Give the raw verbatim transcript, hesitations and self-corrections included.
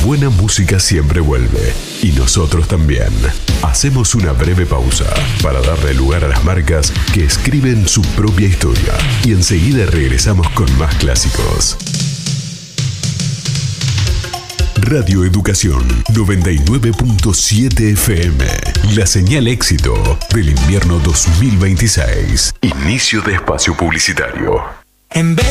buena música siempre vuelve, y nosotros también. Hacemos una breve pausa para darle lugar a las marcas que escriben su propia historia, y enseguida regresamos con más clásicos. Radio Educación noventa y nueve punto siete F M. La señal éxito del invierno dos mil veintiséis. Inicio de espacio publicitario. En vez